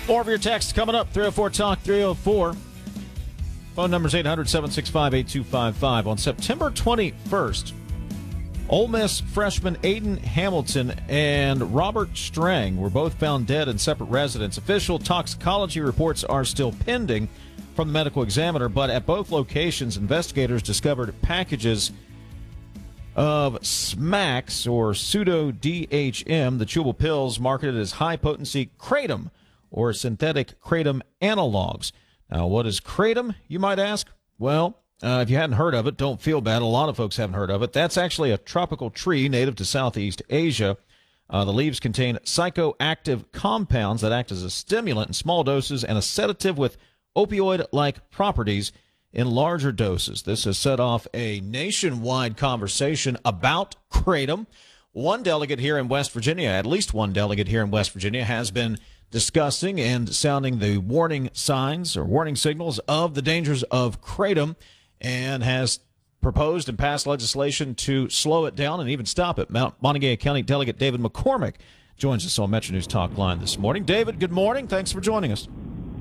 More of your texts coming up. 304 Talk 304. Phone number is 800-765-8255. On September 21st, Ole Miss freshman Aiden Hamilton and Robert Strang were both found dead in separate residences. Official toxicology reports are still pending from the medical examiner, but at both locations, investigators discovered packages of SMAX, or pseudo-DHM, the chewable pills marketed as high-potency kratom, or synthetic kratom analogs. Now, what is kratom, you might ask? Well, if you hadn't heard of it, don't feel bad. A lot of folks haven't heard of it. That's actually a tropical tree native to Southeast Asia. The leaves contain psychoactive compounds that act as a stimulant in small doses and a sedative with opioid-like properties in larger doses. This has set off a nationwide conversation about kratom. One delegate here in West Virginia, at least one delegate here in West Virginia, has been discussing and sounding the warning signs or warning signals of the dangers of kratom, and has proposed and passed legislation to slow it down and even stop it. Mount Montague County Delegate David McCormick joins us on Metro News Talk Line this morning. David, good morning. Thanks for joining us.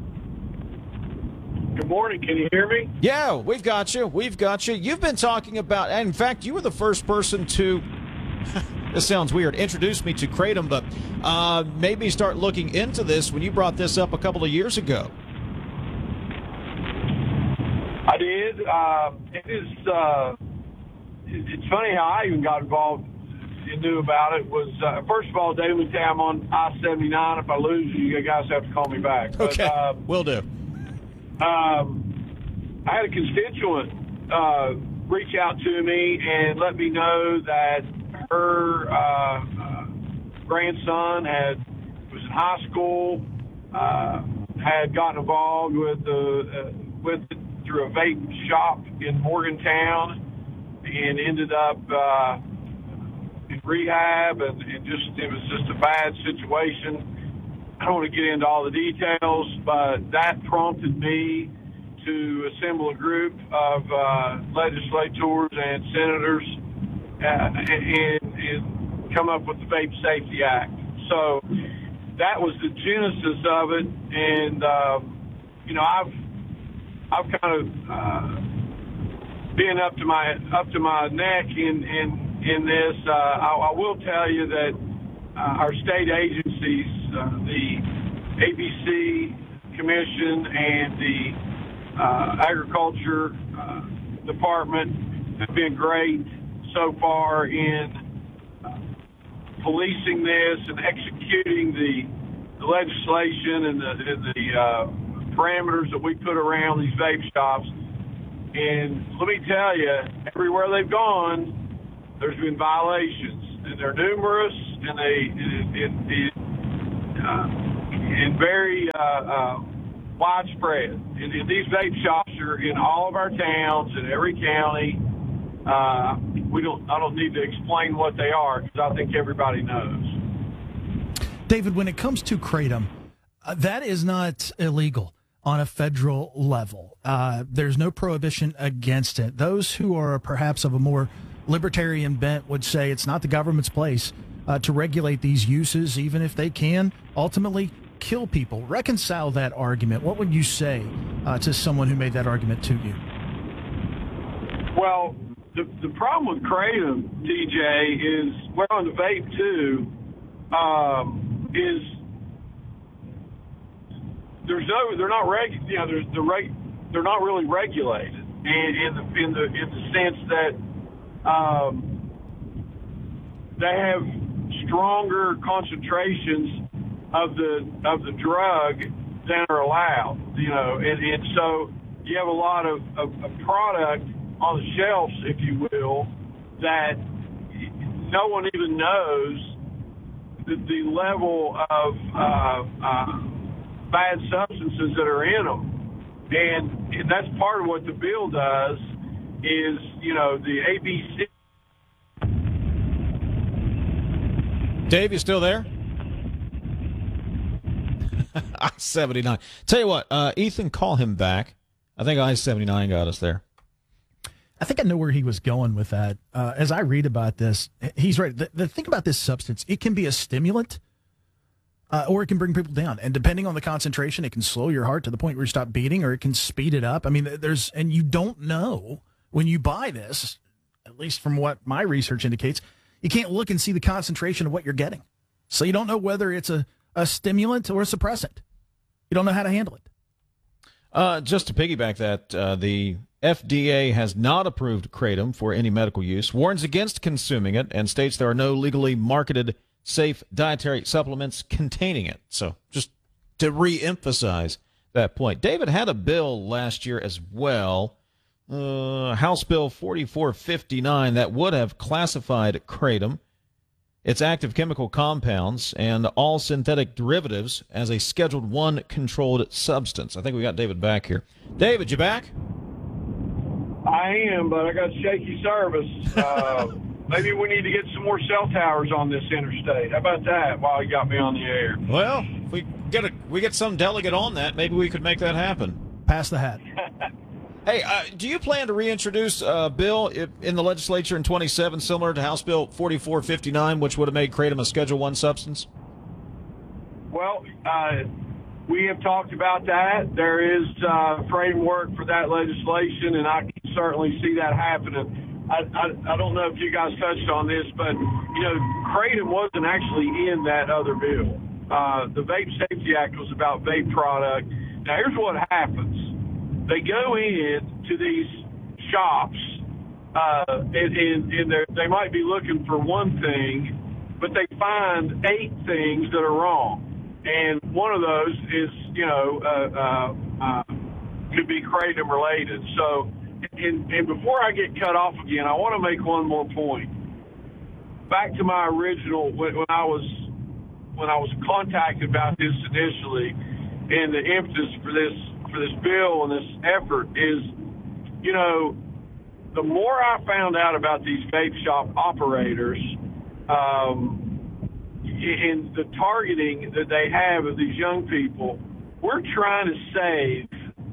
Good morning. Can you hear me? Yeah, we've got you. We've got you. You've been talking about, and in fact, you were the first person to, this sounds weird, introduce me to kratom, but made me start looking into this when you brought this up a couple of years ago. I did. It's funny how I even got involved and knew about it. Was first of all, David, I'm on I-79. If I lose you, you guys have to call me back. Okay, will do. I had a constituent reach out to me and let me know that her grandson was in high school, had gotten involved with through a vape shop in Morgantown, and ended up in rehab, and it was just a bad situation. I don't want to get into all the details, but that prompted me to assemble a group of legislators and senators and come up with the Vape Safety Act. So that was the genesis of it, and I've kind of been up to my neck in this. I will tell you that our state agencies, the ABC Commission and the Agriculture Department, have been great so far in policing this and executing the legislation and the parameters that we put around these vape shops. And let me tell you, everywhere they've gone, there's been violations, and they're numerous, and and very widespread. And these vape shops are in all of our towns, in every county. I don't need to explain what they are, because I think everybody knows. David, when it comes to kratom, that is not illegal on a federal level. There's no prohibition against it. Those who are perhaps of a more libertarian bent would say it's not the government's place to regulate these uses, even if they can ultimately kill people. Reconcile that argument. What would you say to someone who made that argument to you? Well, the problem with kratom, DJ, is, well, on the vape too, is they're not really regulated, and in the sense that they have stronger concentrations of the drug than are allowed, and so you have a lot of product on the shelves, if you will, that no one even knows the level of bad substances that are in them. And that's part of what the bill does is, the ABC. Dave, you still there? I-79. Tell you what, Ethan, call him back. I think I-79 got us there. I think I know where he was going with that. As I read about this, he's right. The thing about this substance, it can be a stimulant, or it can bring people down. And depending on the concentration, it can slow your heart to the point where you stop beating, or it can speed it up. I mean, and you don't know when you buy this, at least from what my research indicates, you can't look and see the concentration of what you're getting. So you don't know whether it's a stimulant or a suppressant. You don't know how to handle it. Just to piggyback that, the FDA has not approved Kratom for any medical use, warns against consuming it, and states there are no legally marketed safe dietary supplements containing it. So just to re-emphasize that point. David had a bill last year as well, House Bill 4459, that would have classified Kratom, its active chemical compounds, and all synthetic derivatives as a Scheduled I controlled substance. I think we got David back here. David, you back? I am, but I got shaky service. Maybe we need to get some more cell towers on this interstate. How about that while you got me on the air? Well, if we get some delegate on that, maybe we could make that happen. Pass the hat. Hey, do you plan to reintroduce a bill in the legislature in 27 similar to House Bill 4459, which would have made Kratom a Schedule I substance? Well, we have talked about that. There is framework for that legislation, and I can certainly see that happening. I don't know if you guys touched on this, but, Kratom wasn't actually in that other bill. The Vape Safety Act was about vape product. Now, here's what happens. They go in to these shops, and they might be looking for one thing, but they find 8 things that are wrong. And one of those is, could be Kratom related. So, and before I get cut off again, I want to make one more point. Back to my original, when I was contacted about this initially, and the impetus for this bill and this effort is, the more I found out about these vape shop operators, and the targeting that they have of these young people, we're trying to save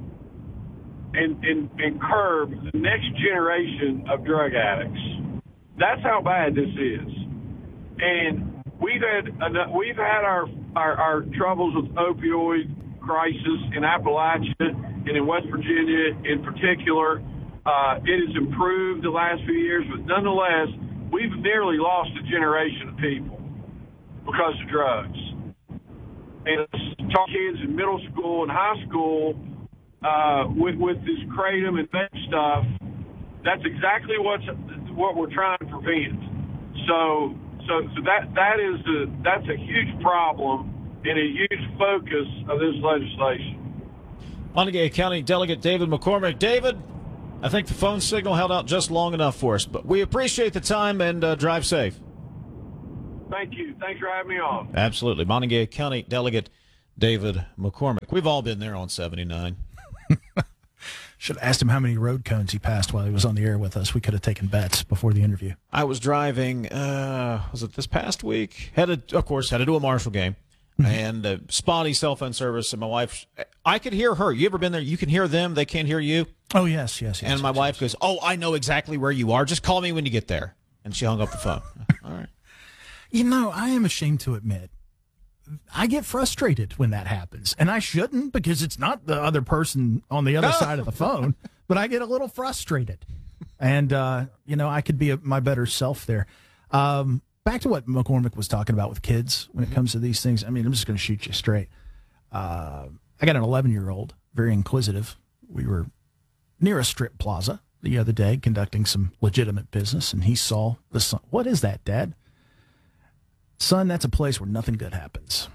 and curb the next generation of drug addicts. That's how bad this is. And we've had our troubles with opioid crisis in Appalachia and in West Virginia in particular. It has improved the last few years, but nonetheless, we've nearly lost a generation of people because of drugs. And talk kids in middle school and high school with this Kratom and vape stuff, that's exactly what we're trying to prevent. So that's a huge problem and a huge focus of this legislation. Montague County Delegate David McCormick. David, I think the phone signal held out just long enough for us, but we appreciate the time and drive safe. Thank you. Thanks for having me on. Absolutely. Montague County Delegate David McCormick. We've all been there on 79. Should have asked him how many road cones he passed while he was on the air with us. We could have taken bets before the interview. I was driving, was it this past week? Headed to a Marshall game. And spotty cell phone service, and my wife, I could hear her. You ever been there? You can hear them, they can't hear you. Oh, yes. And my wife goes, "Oh, I know exactly where you are. Just call me when you get there." And she hung up the phone. All right. I am ashamed to admit, I get frustrated when that happens. And I shouldn't, because it's not the other person on the other side of the phone, but I get a little frustrated. And, I could be my better self there. Back to what McCormick was talking about with kids when it comes to these things. I mean, I'm just going to shoot you straight. I got an 11-year-old, very inquisitive. We were near a strip plaza the other day conducting some legitimate business, and he saw the sign. "What is that, Dad?" "Son, that's a place where nothing good happens."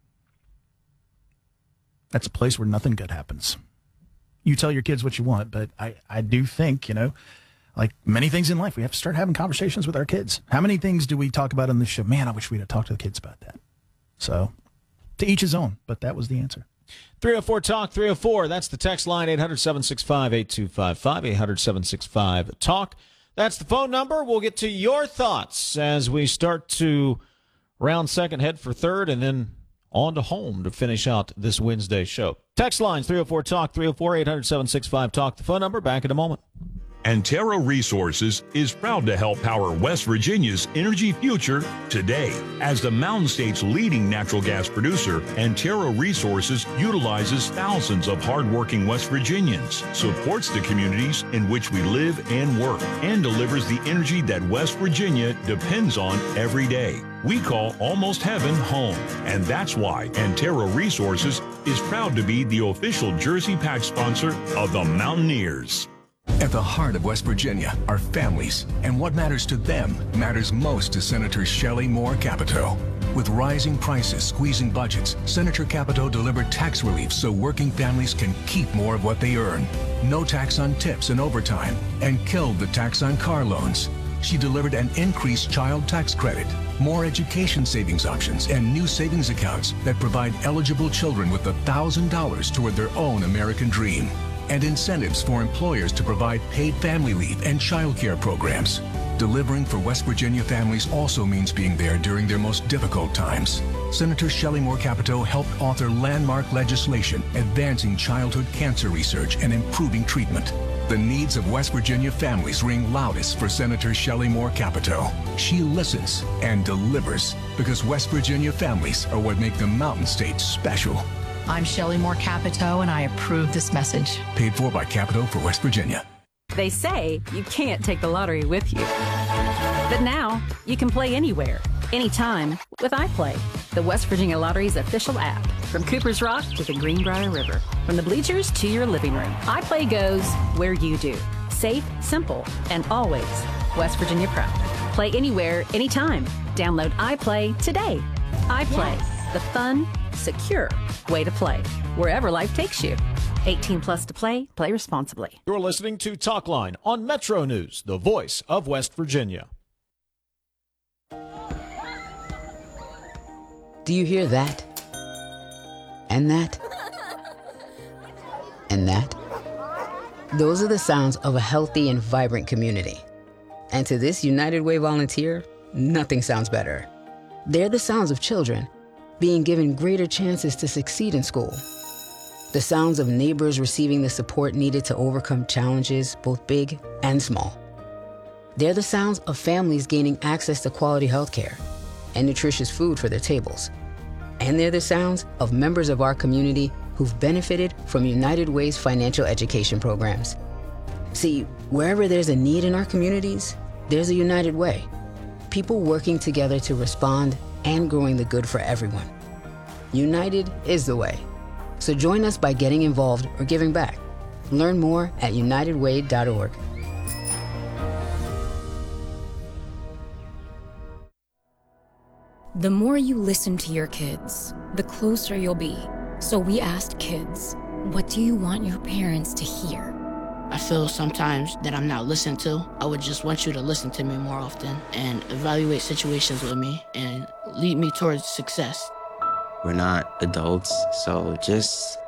That's a place where nothing good happens. You tell your kids what you want, but I do think, like many things in life, we have to start having conversations with our kids. How many things do we talk about on this show? Man, I wish we'd have talked to the kids about that. So, to each his own, but that was the answer. 304-TALK, 304. That's the text line, 800-765-8255, 800-765-TALK. That's the phone number. We'll get to your thoughts as we start to round second, head for third, and then on to home to finish out this Wednesday show. Text lines, 304-TALK, 304, 800-765-TALK. The phone number, back in a moment. Antero Resources is proud to help power West Virginia's energy future today. As the Mountain State's leading natural gas producer, Antero Resources utilizes thousands of hardworking West Virginians, supports the communities in which we live and work, and delivers the energy that West Virginia depends on every day. We call Almost Heaven home, and that's why Antero Resources is proud to be the official jersey patch sponsor of the Mountaineers. At the heart of West Virginia are families, and what matters to them matters most to Senator Shelley Moore Capito. With rising prices squeezing budgets, Senator Capito delivered tax relief so working families can keep more of what they earn. No tax on tips and overtime, and killed the tax on car loans. She delivered an increased child tax credit, more education savings options, and new savings accounts that provide eligible children with $1,000 toward their own American dream, and incentives for employers to provide paid family leave and child care programs. Delivering for West Virginia families also means being there during their most difficult times. Senator Shelley Moore Capito helped author landmark legislation advancing childhood cancer research and improving treatment. The needs of West Virginia families ring loudest for Senator Shelley Moore Capito. She listens and delivers because West Virginia families are what make the Mountain State special. I'm Shelley Moore Capito, and I approve this message. Paid for by Capito for West Virginia. They say you can't take the lottery with you. But now, you can play anywhere, anytime with iPlay, the West Virginia Lottery's official app. From Cooper's Rock to the Greenbrier River, from the bleachers to your living room, iPlay goes where you do. Safe, simple, and always West Virginia proud. Play anywhere, anytime. Download iPlay today. iPlay, the fun, secure way to play, wherever life takes you. 18 plus to play. Play responsibly. You're listening to Talkline on Metro News, the voice of West Virginia. Do you hear that? And that? And that? Those are the sounds of a healthy and vibrant community. And to this United Way volunteer, nothing sounds better. They're the sounds of children being given greater chances to succeed in school. The sounds of neighbors receiving the support needed to overcome challenges, both big and small. They're the sounds of families gaining access to quality healthcare and nutritious food for their tables. And they're the sounds of members of our community who've benefited from United Way's financial education programs. See, wherever there's a need in our communities, there's a United Way. People working together to respond and growing the good for everyone. United is the way. So join us by getting involved or giving back. Learn more at unitedway.org. The more you listen to your kids, the closer you'll be. So we asked kids, what do you want your parents to hear? I feel sometimes that I'm not listened to. I would just want you to listen to me more often and evaluate situations with me and lead me towards success. We're not adults, so just